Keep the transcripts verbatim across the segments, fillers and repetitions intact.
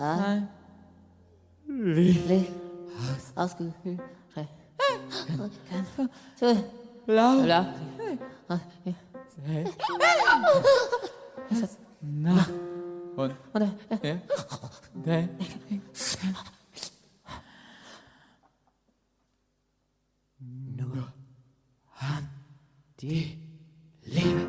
Ein Licht ausgekühlt. Laut Laut. Na und Und ja, der nur an die Liebe.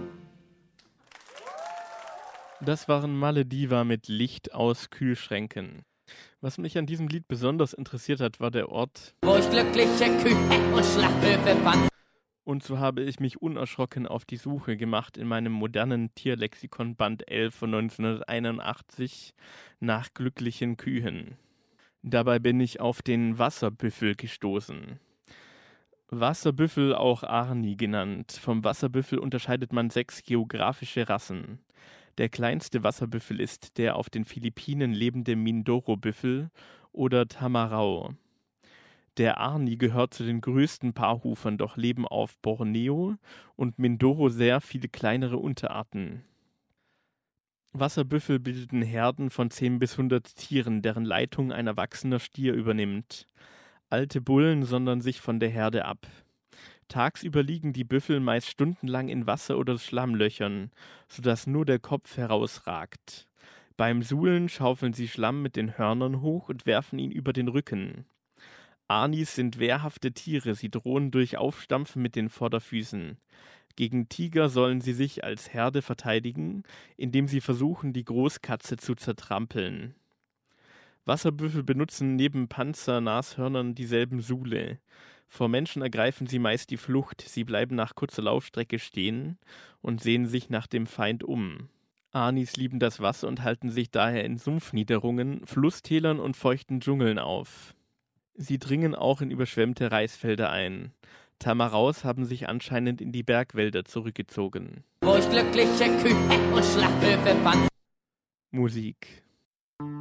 Das waren Malediva mit Licht aus Kühlschränken. Was mich an diesem Lied besonders interessiert hat, war der Ort. wo ich glückliche Kühe und Schlachthöfe fand. Und so habe ich mich unerschrocken auf die Suche gemacht in meinem modernen Tierlexikon Band elf von neunzehnhunderteinundachtzig nach glücklichen Kühen. Dabei bin ich auf den Wasserbüffel gestoßen. Wasserbüffel, auch Arni genannt. Vom Wasserbüffel unterscheidet man sechs geografische Rassen. Der kleinste Wasserbüffel ist der auf den Philippinen lebende Mindoro-Büffel oder Tamarau. Der Arni gehört zu den größten Paarhufern, doch leben auf Borneo und Mindoro sehr viele kleinere Unterarten. Wasserbüffel bilden Herden von zehn bis hundert Tieren, deren Leitung ein erwachsener Stier übernimmt. Alte Bullen sondern sich von der Herde ab. Tagsüber liegen die Büffel meist stundenlang in Wasser- oder Schlammlöchern, sodass nur der Kopf herausragt. Beim Suhlen schaufeln sie Schlamm mit den Hörnern hoch und werfen ihn über den Rücken. Arnis sind wehrhafte Tiere, sie drohen durch Aufstampfen mit den Vorderfüßen. Gegen Tiger sollen sie sich als Herde verteidigen, indem sie versuchen, die Großkatze zu zertrampeln. Wasserbüffel benutzen neben Panzer, Nashörnern dieselben Suhle. Vor Menschen ergreifen sie meist die Flucht, sie bleiben nach kurzer Laufstrecke stehen und sehen sich nach dem Feind um. Arnis lieben das Wasser und halten sich daher in Sumpfniederungen, Flusstälern und feuchten Dschungeln auf. Sie dringen auch in überschwemmte Reisfelder ein. Tamaraus haben sich anscheinend in die Bergwälder zurückgezogen. Wo ich glückliche Kühe und Schlachthöfe fand. Musik.